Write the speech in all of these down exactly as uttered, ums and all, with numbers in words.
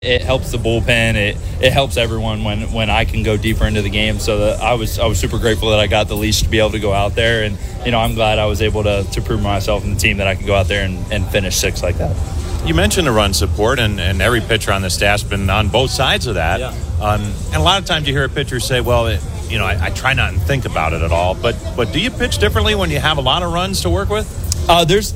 It helps the bullpen. It it helps everyone when, when I can go deeper into the game. So that I was I was super grateful that I got the leash to be able to go out there. And, you know, I'm glad I was able to, to prove myself and the team that I could go out there and, and finish six like that. You mentioned the run support, and, and every pitcher on the staff's been on both sides of that. Yeah. Um, and a lot of times you hear a pitcher say, well, it, you know, I, I try not to think about it at all. But, but do you pitch differently when you have a lot of runs to work with? Uh, there's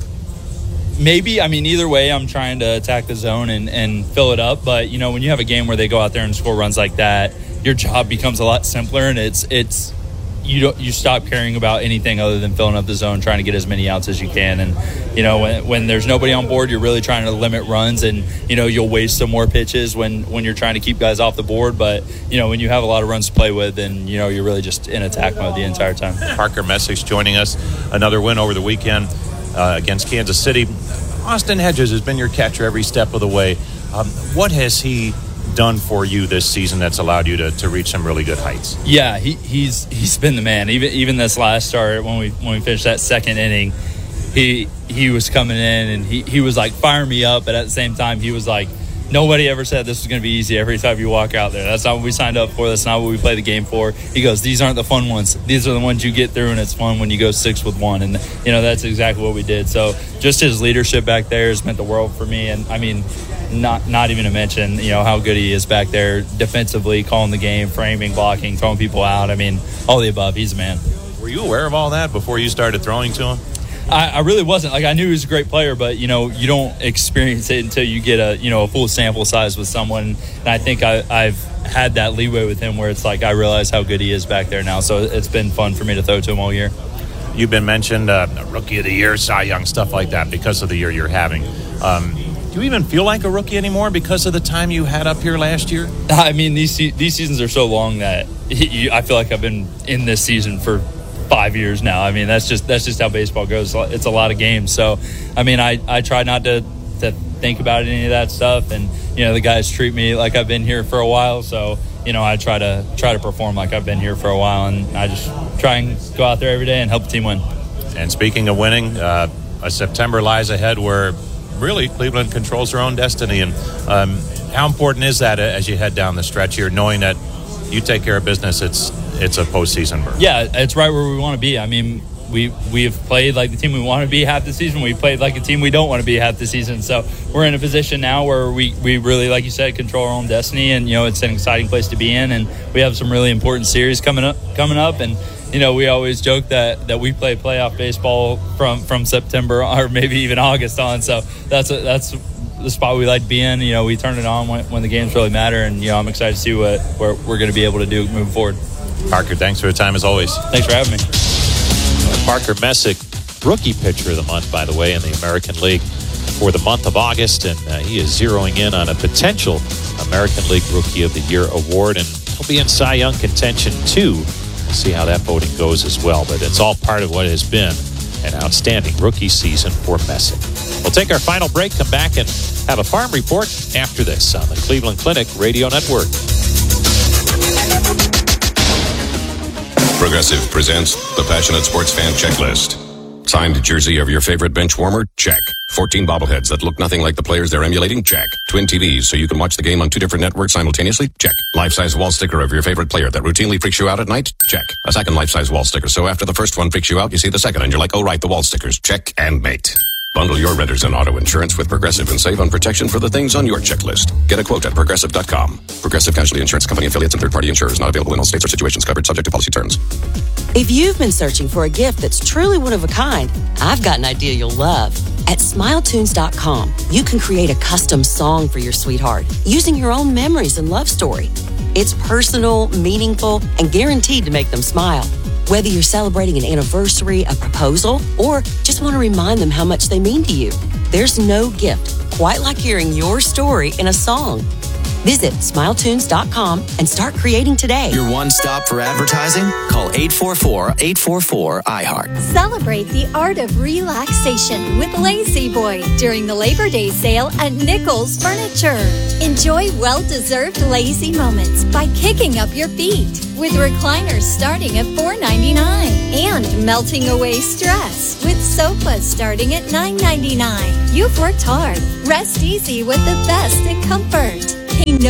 maybe, I mean, either way, I'm trying to attack the zone and, and fill it up. But, you know, when you have a game where they go out there and score runs like that, your job becomes a lot simpler, and it's it's you don't you stop caring about anything other than filling up the zone, trying to get as many outs as you can. And, you know, when, when there's nobody on board, you're really trying to limit runs, and, you know, you'll waste some more pitches when, when you're trying to keep guys off the board. But, you know, when you have a lot of runs to play with, then, you know, you're really just in attack mode the entire time. Parker Messick joining us. Another win over the weekend uh, against Kansas City. Austin Hedges has been your catcher every step of the way. Um, what has he done for you this season that's allowed you to, to reach some really good heights? Yeah, he, he's he's been the man. Even even this last start, when we when we finished that second inning, he he was coming in and he, he was like firing me up, but at the same time he was like, nobody ever said this was going to be easy every time you walk out there. That's not what we signed up for. That's not what we play the game for. He goes, these aren't the fun ones. These are the ones you get through, and it's fun when you go six with one. And, you know, that's exactly what we did. So just his leadership back there has meant the world for me. And, I mean, not not even to mention, you know, how good he is back there defensively, calling the game, framing, blocking, throwing people out. I mean, all the above. He's a man. Were you aware of all that before you started throwing to him? I, I really wasn't. Like, I knew he was a great player, but, you know, you don't experience it until you get a, you know, a full sample size with someone. And I think I, I've had that leeway with him where it's like I realize how good he is back there now. So it's been fun for me to throw to him all year. You've been mentioned uh, Rookie of the Year, Cy Young, stuff like that because of the year you're having. Um, do you even feel like a rookie anymore because of the time you had up here last year? I mean, these these seasons are so long that you, I feel like I've been in this season for five years now. I mean, that's just that's just how baseball goes. It's a lot of games. So, I mean, I, I try not to, to think about any of that stuff. And, you know, the guys treat me like I've been here for a while. So, you know, I try to try to perform like I've been here for a while. And I just try and go out there every day and help the team win. And speaking of winning, uh, a September lies ahead where really Cleveland controls their own destiny. And um, how important is that as you head down the stretch here, knowing that you take care of business, it's it's a postseason berth? Yeah, it's right where we want to be. I mean, we we have played like the team we want to be half the season. We played like a team we don't want to be half the season. So we're in a position now where we, we really, like you said, control our own destiny. And, you know, it's an exciting place to be in. And we have some really important series coming up. Coming up. And, you know, we always joke that, that we play playoff baseball from, from September or maybe even August on. So that's a, that's the spot we like to be in. You know, we turn it on when, when the games really matter. And, you know, I'm excited to see what, what we're going to be able to do moving forward. Parker, thanks for the time as always. Thanks for having me. Parker Messick, rookie pitcher of the month, by the way, in the American League for the month of August. And uh, he is zeroing in on a potential American League Rookie of the Year award. And he'll be in Cy Young contention, too. We'll see how that voting goes as well. But it's all part of what has been an outstanding rookie season for Messick. We'll take our final break, come back, and have a farm report after this on the Cleveland Clinic Radio Network. Progressive presents the Passionate Sports Fan Checklist. Signed jersey of your favorite bench warmer? Check. fourteen bobbleheads that look nothing like the players they're emulating? Check. Twin T Vs so you can watch the game on two different networks simultaneously? Check. Life-size wall sticker of your favorite player that routinely freaks you out at night? Check. A second life-size wall sticker so after the first one freaks you out, you see the second and you're like, oh right, the wall stickers. Check and mate. Bundle your renters and auto insurance with Progressive and save on protection for the things on your checklist. Get a quote at Progressive dot com. Progressive Casualty Insurance Company affiliates and third-party insurers not available in all states or situations covered subject to policy terms. If you've been searching for a gift that's truly one of a kind, I've got an idea you'll love. At Smile Tunes dot com, you can create a custom song for your sweetheart using your own memories and love story. It's personal, meaningful, and guaranteed to make them smile. Whether you're celebrating an anniversary, a proposal, or just want to remind them how much they mean to you, there's no gift quite like hearing your story in a song. Visit Smile Tunes dot com and start creating today. Your one stop for advertising? Call eight four four, eight four four, I heart. Celebrate the art of relaxation with Lazy Boy during the Labor Day sale at Nichols Furniture. Enjoy well-deserved lazy moments by kicking up your feet with recliners starting at four ninety-nine and melting away stress with sofas starting at nine ninety-nine. You've worked hard. Rest easy with the best in comfort.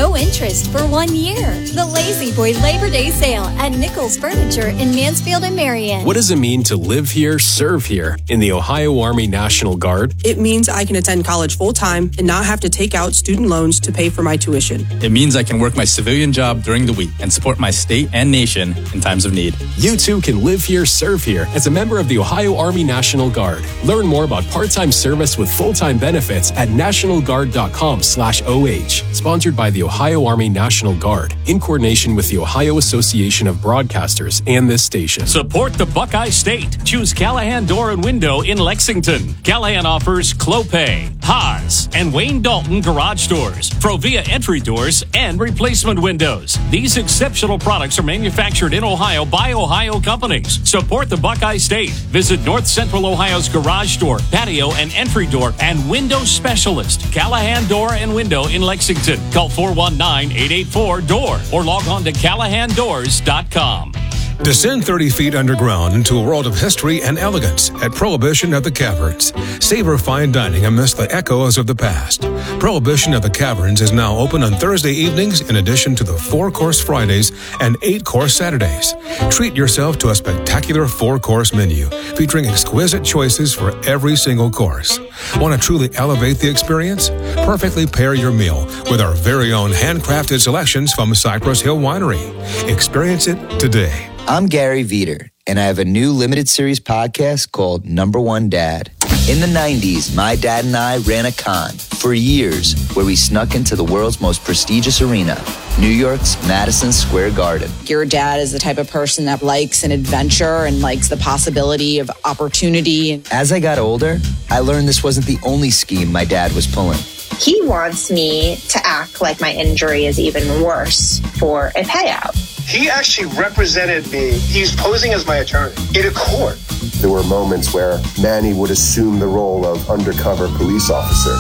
no interest for one year. The Lazy Boy Labor Day sale at Nichols Furniture in Mansfield and Marion. What does it mean to live here, serve here in the Ohio Army National Guard? It means I can attend college full-time and not have to take out student loans to pay for my tuition. It means I can work my civilian job during the week and support my state and nation in times of need. You too can live here, serve here as a member of the Ohio Army National Guard. Learn more about part-time service with full-time benefits at national guard dot com slash O H. Sponsored by the Ohio Army National Guard in coordination with the Ohio Association of Broadcasters and this station. Support the Buckeye State. Choose Callahan Door and Window in Lexington. Callahan offers Clopay, Haas, and Wayne Dalton garage doors, Provia entry doors, and replacement windows. These exceptional products are manufactured in Ohio by Ohio companies. Support the Buckeye State. Visit North Central Ohio's garage door, patio, and entry door and window specialist, Callahan Door and Window in Lexington. Call four one nine, eight eight four, D O O R or log on to callahan doors dot com. Descend thirty feet underground into a world of history and elegance at Prohibition at the Caverns. Savor fine dining amidst the echoes of the past. Prohibition at the Caverns is now open on Thursday evenings in addition to the four-course Fridays and eight-course Saturdays. Treat yourself to a spectacular four-course menu featuring exquisite choices for every single course. Want to truly elevate the experience? Perfectly pair your meal with our very own handcrafted selections from Cypress Hill Winery. Experience it today. I'm Gary Veter, and I have a new limited series podcast called Number One Dad. In the nineties, my dad and I ran a con for years where we snuck into the world's most prestigious arena, New York's Madison Square Garden. Your dad is the type of person that likes an adventure and likes the possibility of opportunity. As I got older, I learned this wasn't the only scheme my dad was pulling. He wants me to act like my injury is even worse for a payout. He actually represented me. He's posing as my attorney in a court. There were moments where Manny would assume the role of undercover police officer.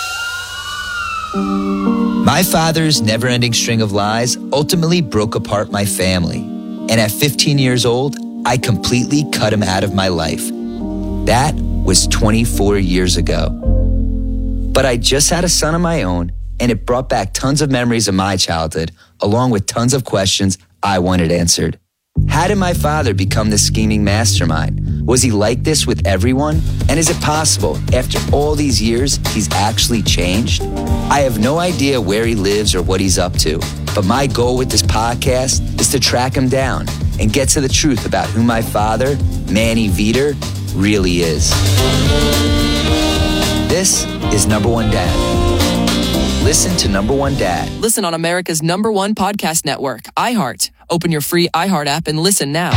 My father's never-ending string of lies ultimately broke apart my family. And at fifteen years old, I completely cut him out of my life. That was twenty-four years ago. But I just had a son of my own, and it brought back tons of memories of my childhood, along with tons of questions I wanted answered. How did my father become this scheming mastermind? Was he like this with everyone? And is it possible, after all these years, he's actually changed? I have no idea where he lives or what he's up to, but my goal with this podcast is to track him down and get to the truth about who my father, Manny Veter, really is. This is Number One Dad. Listen to Number One Dad. Listen on America's number one podcast network, iHeart. Open your free iHeart app and listen now.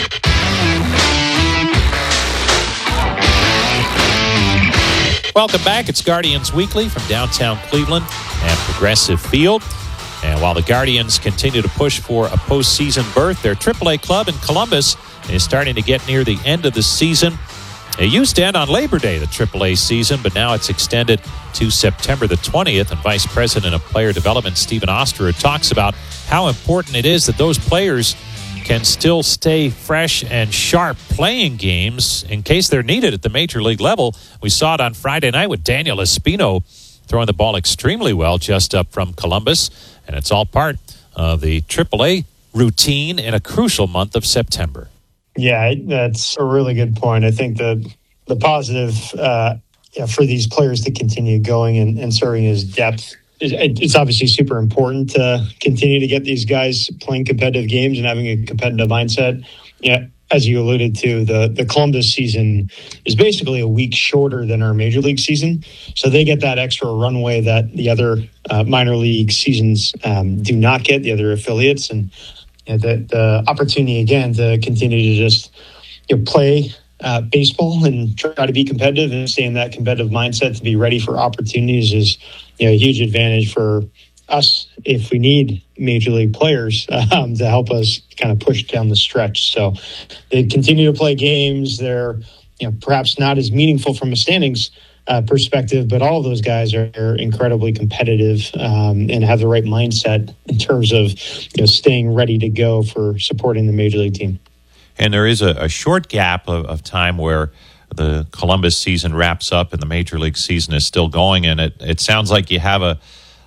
Welcome back. It's Guardians Weekly from downtown Cleveland and Progressive Field. And while the Guardians continue to push for a postseason berth, their triple A club in Columbus is starting to get near the end of the season. It used to end on Labor Day, the triple A season, but now it's extended to September the twentieth. And Vice President of Player Development, Stephen Osterer, talks about how important it is that those players can still stay fresh and sharp playing games in case they're needed at the major league level. We saw it on Friday night with Daniel Espino throwing the ball extremely well just up from Columbus. And it's all part of the triple A routine in a crucial month of September. Yeah, that's a really good point. I think the the positive uh, yeah, for these players to continue going and, and serving as depth, is, it's obviously super important to continue to get these guys playing competitive games and having a competitive mindset. Yeah, as you alluded to, the, the Columbus season is basically a week shorter than our major league season. So they get that extra runway that the other uh, minor league seasons um, do not get, the other affiliates. And you know, the, the opportunity, again, to continue to just you know, play uh, baseball and try to be competitive and stay in that competitive mindset to be ready for opportunities is you know, a huge advantage for us if we need major league players um, to help us kind of push down the stretch. So they continue to play games. They're you know perhaps not as meaningful from a standings uh, perspective, but all of those guys are, are incredibly competitive um, and have the right mindset in terms of you know staying ready to go for supporting the major league team. And there is a, a short gap of, of time where the Columbus season wraps up and the major league season is still going. And it, it sounds like you have a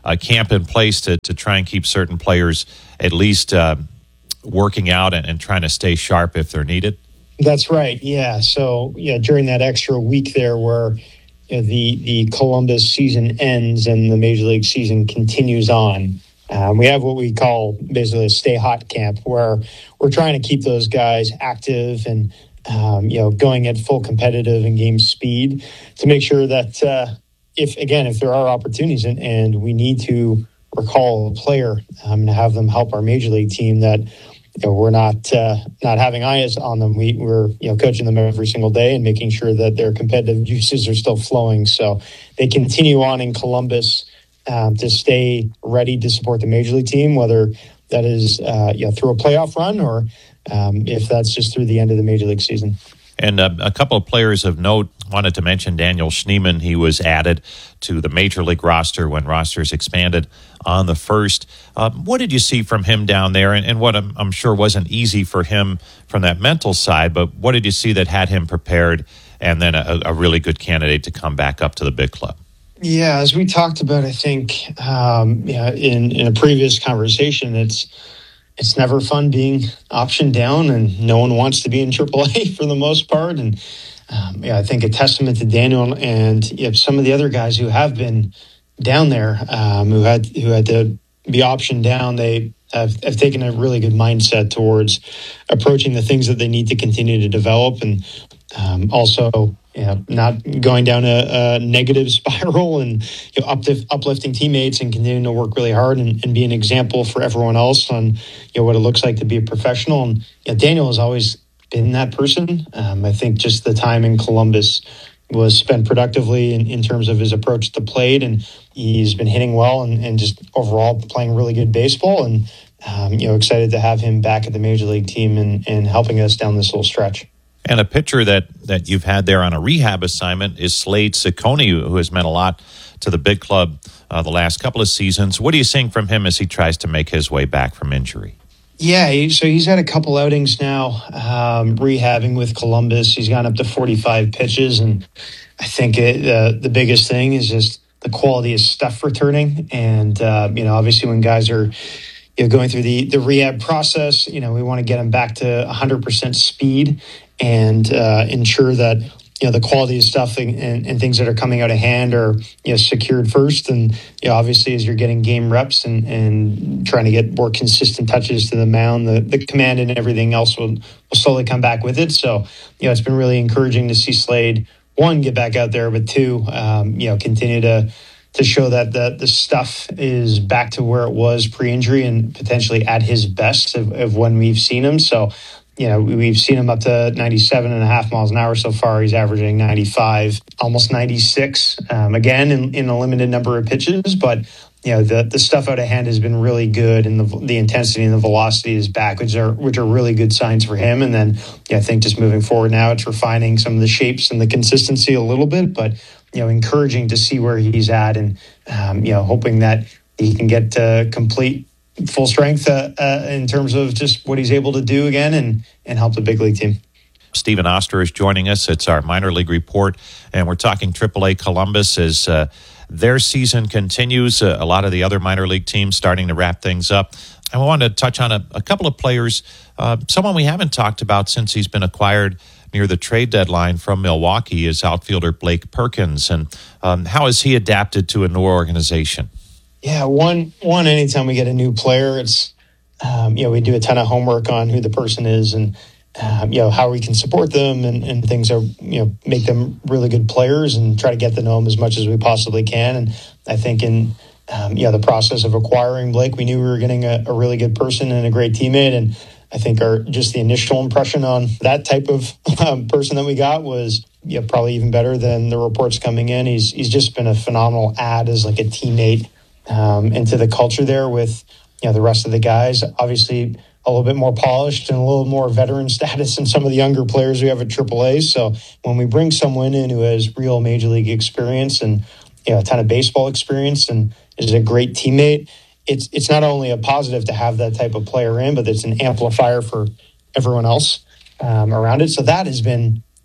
a camp in place to, to try and keep certain players at least uh, working out and, and trying to stay sharp if they're needed? That's right. Yeah. So yeah, during that extra week there where you know, the, the Columbus season ends and the Major League season continues on, Um, we have what we call basically a stay hot camp where we're trying to keep those guys active and, um, you know, going at full competitive and game speed to make sure that uh, if, again, if there are opportunities and, and we need to recall a player um, and have them help our Major League team, that you know, we're not uh, not having eyes on them. We, we're you know coaching them every single day and making sure that their competitive juices are still flowing. So they continue on in Columbus um, to stay ready to support the Major League team, whether that is uh, you know through a playoff run or um, if that's just through the end of the Major League season. And uh, a couple of players of note, wanted to mention Daniel Schneemann. He was added to the Major League roster when rosters expanded on the first. Um, what did you see from him down there? And, and what I'm, I'm sure wasn't easy for him from that mental side, but what did you see that had him prepared and then a, a really good candidate to come back up to the big club? Yeah, as we talked about, I think um, yeah, in, in a previous conversation, it's It's never fun being option down, and no one wants to be in triple A for the most part. And um, yeah, I think a testament to Daniel and you know, some of the other guys who have been down there, um, who had who had to be optioned down. They have, have taken a really good mindset towards approaching the things that they need to continue to develop, and um, also you know, not going down a, a negative spiral, and you know, uplift, uplifting teammates and continuing to work really hard and, and be an example for everyone else on you know what it looks like to be a professional. And you know, Daniel has always been that person. Um, I think just the time in Columbus was spent productively in, in terms of his approach to plate, and he's been hitting well and, and just overall playing really good baseball. And um, you know, excited to have him back at the Major League team and, and helping us down this whole stretch. And a pitcher that, that you've had there on a rehab assignment is Slade Ciccone, who has meant a lot to the big club uh, the last couple of seasons. What are you seeing from him as he tries to make his way back from injury? Yeah, he, so he's had a couple outings now, um, rehabbing with Columbus. He's gone up to forty-five pitches, and I think it, uh, the biggest thing is just the quality of stuff returning. And, uh, you know, obviously when guys are you know, going through the, the rehab process, you know, we want to get them back to one hundred percent speed and uh, ensure that, you know, the quality of stuff and, and, and things that are coming out of hand are, you know, secured first. And, you know, obviously as you're getting game reps and, and trying to get more consistent touches to the mound, the, the command and everything else will, will slowly come back with it. So, you know, it's been really encouraging to see Slade, one, get back out there, but two, um, you know, continue to to show that the, the stuff is back to where it was pre-injury and potentially at his best of, of when we've seen him. So, you know, we've seen him up to ninety-seven and a half miles an hour so far. He's averaging ninety-five, almost ninety-six, um, again, in, in a limited number of pitches. But, you know, the, the stuff out of hand has been really good, and the the intensity and the velocity is back, which are which are really good signs for him. And then, yeah, I think just moving forward now, it's refining some of the shapes and the consistency a little bit, but, you know, encouraging to see where he's at and, um, you know, hoping that he can get to complete full strength uh, uh, in terms of just what he's able to do again and, and help the big league team. Stephen Oster is joining us. It's our minor league report, and we're talking triple A Columbus as uh, their season continues. Uh, a lot of the other minor league teams starting to wrap things up. And we wanted to touch on a, a couple of players, uh, someone we haven't talked about since he's been acquired near the trade deadline from Milwaukee is outfielder Blake Perkins. And um, how has he adapted to a new organization? Yeah, one, one, anytime we get a new player, it's, um, you know, we do a ton of homework on who the person is and, um, you know, how we can support them and, and things are, you know, make them really good players and try to get to know them as much as we possibly can. And I think in, um, yeah, the process of acquiring Blake, we knew we were getting a, a really good person and a great teammate. And I think our, just the initial impression on that type of um, person that we got was, you know, probably even better than the reports coming in. He's, he's just been a phenomenal add as like a teammate um, into the culture there with, you know, the rest of the guys. Obviously a little bit more polished and a little more veteran status than some of the younger players we have at triple A. So when we bring someone in who has real major league experience and, you know, a ton of baseball experience and is a great teammate, it's it's not only a positive to have that type of player in, but it's an amplifier for everyone else um, around it. So that has been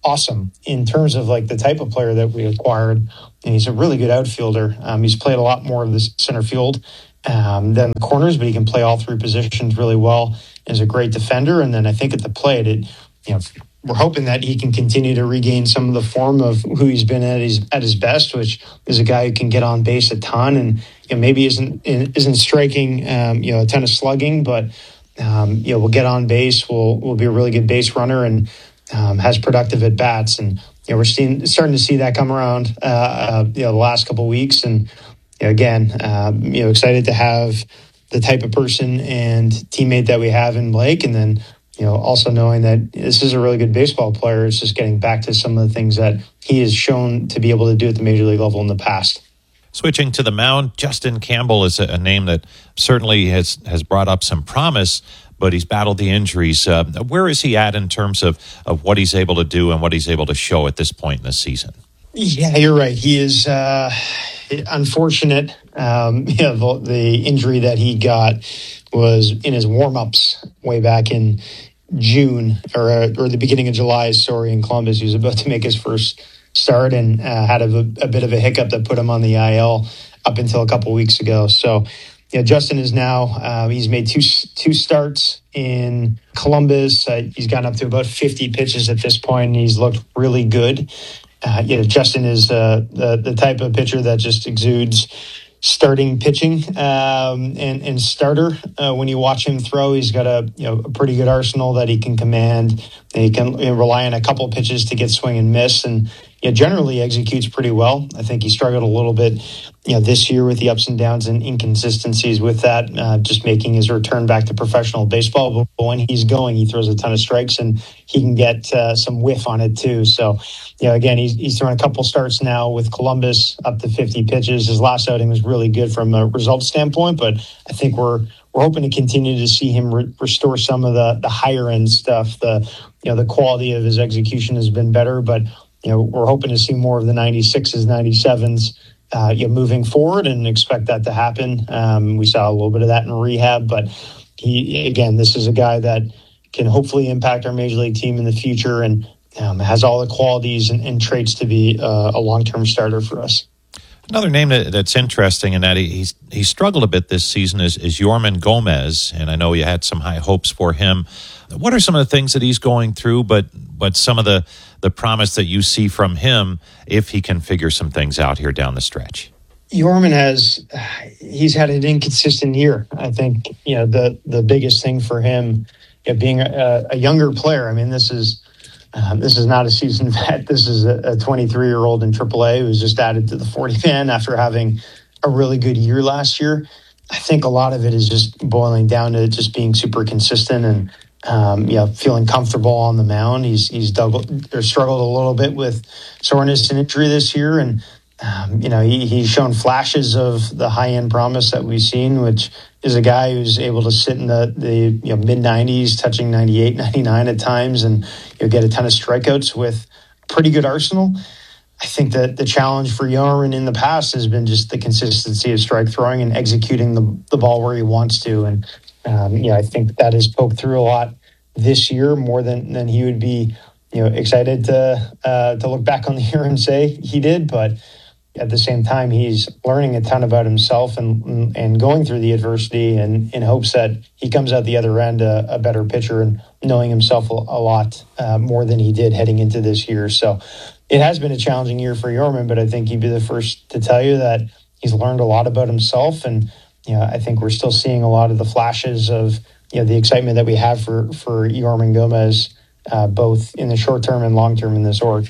awesome in terms of like the type of player that we acquired. And he's a really good outfielder. Um, he's played a lot more of the center field um, than the corners, but he can play all three positions really well. Is a great defender. And then I think at the plate, it, you know, we're hoping that he can continue to regain some of the form of who he's been at his at his best, which is a guy who can get on base a ton and you know, maybe isn't isn't striking um, you know a ton of slugging, but um, you know will get on base, will will be a really good base runner and um, has productive at bats. And you know we're seeing starting to see that come around uh, uh, you know the last couple of weeks. And you know, again, um, you know excited to have the type of person and teammate that we have in Blake, and then. You know, also knowing that this is a really good baseball player, it's just getting back to some of the things that he has shown to be able to do at the major league level in the past. Switching to the mound, Justin Campbell is a, a name that certainly has, has brought up some promise, but he's battled the injuries. Uh, where is he at in terms of, of what he's able to do and what he's able to show at this point in the season? Yeah, you're right. He is uh, unfortunate. Um, you know, the, the injury that he got was in his warm-ups way back in June or uh, or the beginning of July, sorry, in Columbus. He was about to make his first start and uh, had a, a bit of a hiccup that put him on the I L up until a couple weeks ago. So, yeah, Justin is now, uh, he's made two two starts in Columbus. Uh, he's gotten up to about fifty pitches at this point, and he's looked really good. Uh, you know, Justin is uh, the, the type of pitcher that just exudes starting pitching um, and, and starter. Uh, when you watch him throw, he's got a you know a pretty good arsenal that he can command. And he can you know, rely on a couple pitches to get swing and miss, and you know, generally executes pretty well. I think he struggled a little bit, you know, this year with the ups and downs and inconsistencies with that, uh, just making his return back to professional baseball. But when he's going, he throws a ton of strikes, and he can get uh, some whiff on it too. So, you know, again, he's he's thrown a couple starts now with Columbus, up to fifty pitches. His last outing was really good from a result standpoint, but I think we're we're hoping to continue to see him re- restore some of the the higher end stuff. The you know the quality of his execution has been better, but you know we're hoping to see more of the ninety-sixes, ninety-sevens. Uh, you know, moving forward, and expect that to happen. Um, we saw a little bit of that in rehab, but he, again, this is a guy that can hopefully impact our major league team in the future, and um, has all the qualities and, and traits to be uh, a long-term starter for us. Another name that, that's interesting in that he, he's he struggled a bit this season is, is Yorman Gomez, and I know you had some high hopes for him. What are some of the things that he's going through, but but some of the, the promise that you see from him if he can figure some things out here down the stretch? Yorman has, he's had an inconsistent year. I think, you know, the, the biggest thing for him, you know, being a, a younger player, I mean, this is, um, this is not a seasoned vet. This is a twenty-three-year-old in triple A who was just added to the forty-man after having a really good year last year. I think a lot of it is just boiling down to just being super consistent and, Um, yeah, feeling comfortable on the mound. He's he's doubled, or struggled a little bit with soreness and injury this year, and um, you know he, he's shown flashes of the high end promise that we've seen, which is a guy who's able to sit in the the you know, mid nineties, touching ninety-eight, ninety-nine at times, and you know, get a ton of strikeouts with a pretty good arsenal. I think that the challenge for Yorman in the past has been just the consistency of strike throwing and executing the the ball where he wants to, and Um, you know, I think that has poked through a lot this year, more than, than he would be, you know, excited to uh, to look back on the year and say he did. But at the same time, he's learning a ton about himself and and going through the adversity, and in hopes that he comes out the other end a, a better pitcher and knowing himself a, a lot uh, more than he did heading into this year. So it has been a challenging year for Yorman, but I think he'd be the first to tell you that he's learned a lot about himself. And you know, I think we're still seeing a lot of the flashes of, you know, the excitement that we have for, for Yorman Gomez, uh, both in the short term and long term in this org.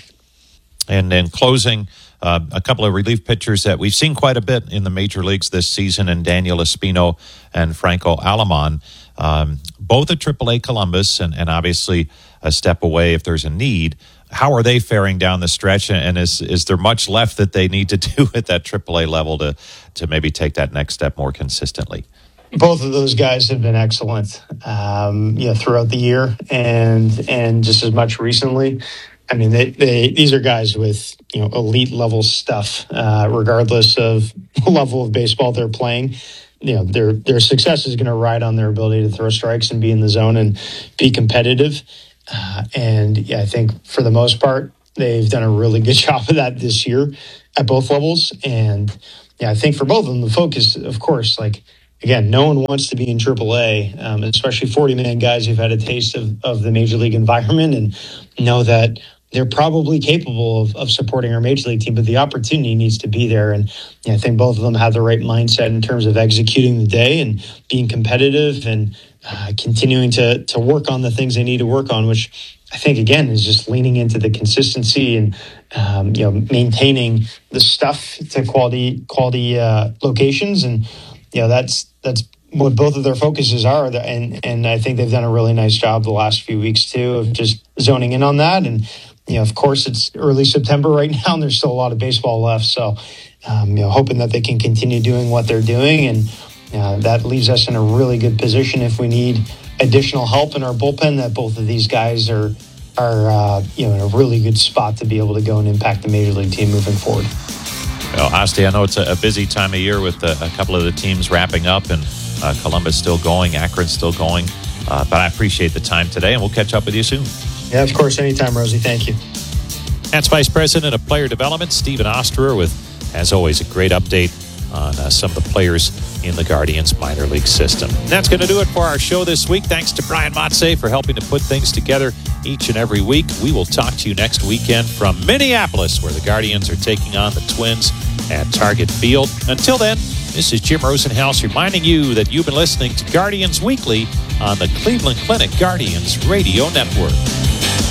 And then closing, uh, a couple of relief pitchers that we've seen quite a bit in the major leagues this season, and Daniel Espino and Franco Alamán, um, both at triple A Columbus, and, and obviously a step away if there's a need. How are they faring down the stretch, and is is there much left that they need to do at that triple A level to to maybe take that next step more consistently? Both of those guys have been excellent, um, you know, throughout the year, and and just as much recently. I mean, they, they these are guys with, you know, elite level stuff, uh, regardless of the level of baseball they're playing. You know, their their success is going to ride on their ability to throw strikes and be in the zone and be competitive. Uh, and yeah, I think for the most part, They've done a really good job of that this year at both levels. And yeah, I think for both of them, the focus, of course, like, again, no one wants to be in triple A, um, especially forty-man guys who've had a taste of, of the major league environment and know that they're probably capable of, of supporting our major league team, but the opportunity needs to be there. And yeah, I think both of them have the right mindset in terms of executing the day and being competitive and uh, continuing to to work on the things they need to work on, which I think, again, is just leaning into the consistency and, um, you know, maintaining the stuff to quality quality uh, locations. And, you know, that's that's what both of their focuses are. And, and I think they've done a really nice job the last few weeks, too, of just zoning in on that. And, you know, of course, it's early September right now, and there's still a lot of baseball left. So, um, you know, hoping that they can continue doing what they're doing. And uh, that leaves us in a really good position if we need additional help in our bullpen, that both of these guys are are uh, you know, in a really good spot to be able to go and impact the major league team moving forward. Well, Asti, I know it's a, a busy time of year with a, a couple of the teams wrapping up, and uh, Columbus still going, Akron still going, uh, but I appreciate the time today, and we'll catch up with you soon. Yeah, of course, anytime, Rosie. Thank you. That's Vice President of Player Development, Stephen Osterer, with, as always, a great update on uh, some of the players in the Guardians minor league system. And that's going to do it for our show this week. Thanks to Brian Motze for helping to put things together each and every week. We will talk to you next weekend from Minneapolis, where the Guardians are taking on the Twins at Target Field. Until then, this is Jim Rosenhaus reminding you that you've been listening to Guardians Weekly on the Cleveland Clinic Guardians Radio Network.